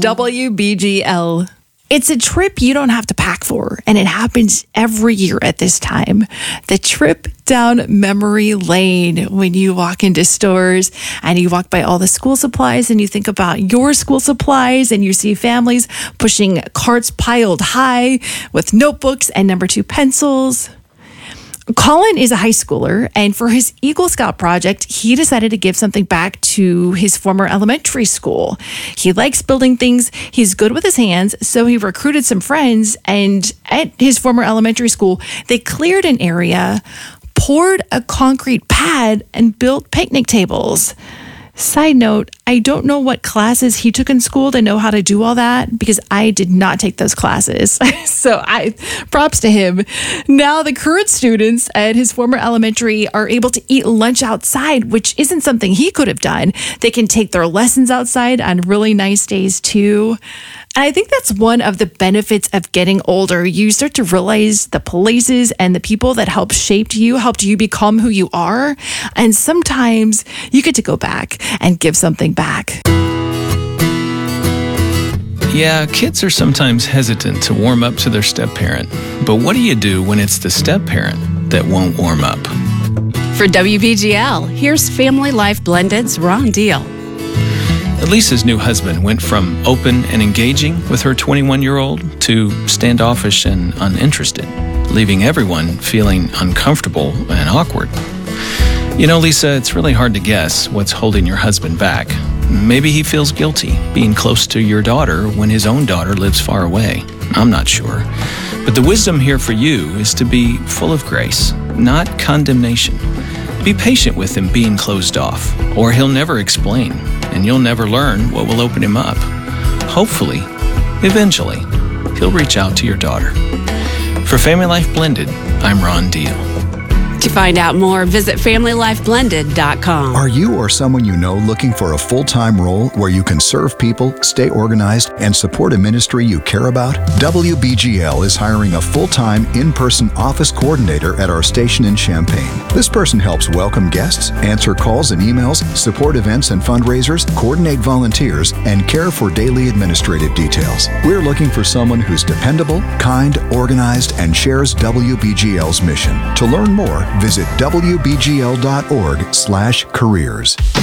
WBGL. It's a trip you don't have to pack for, and it happens every year at this time. The trip down memory lane when you walk into stores and you walk by all the school supplies and you think about your school supplies and you see families pushing carts piled high with notebooks and number 2 pencils. Colin is a high schooler, and for his Eagle Scout project, he decided to give something back to his former elementary school. He likes building things. He's good with his hands, so he recruited some friends, and at his former elementary school, they cleared an area, poured a concrete pad, and built picnic tables. Side note, I don't know what classes he took in school to know how to do all that because I did not take those classes. So props to him. Now the current students at his former elementary are able to eat lunch outside, which isn't something he could have done. They can take their lessons outside on really nice days too. And I think that's one of the benefits of getting older. You start to realize the places and the people that helped you become who you are. And sometimes you get to go back and give something back. Yeah, kids are sometimes hesitant to warm up to their step-parent. But what do you do when it's the step-parent that won't warm up? For WBGL, here's Family Life Blended's Ron Deal. Lisa's new husband went from open and engaging with her 21-year-old to standoffish and uninterested, leaving everyone feeling uncomfortable and awkward. You know, Lisa, it's really hard to guess what's holding your husband back. Maybe he feels guilty being close to your daughter when his own daughter lives far away. I'm not sure. But the wisdom here for you is to be full of grace, not condemnation. Be patient with him being closed off, or he'll never explain, and you'll never learn what will open him up. Hopefully, eventually, he'll reach out to your daughter. For Family Life Blended, I'm Ron Deal. To find out more, visit FamilyLifeBlended.com. Are you or someone you know looking for a full-time role where you can serve people, stay organized, and support a ministry you care about? WBGL is hiring a full-time in-person office coordinator at our station in Champaign. This person helps welcome guests, answer calls and emails, support events and fundraisers, coordinate volunteers, and care for daily administrative details. We're looking for someone who's dependable, kind, organized, and shares WBGL's mission. To learn more, visit WBGL.org/careers.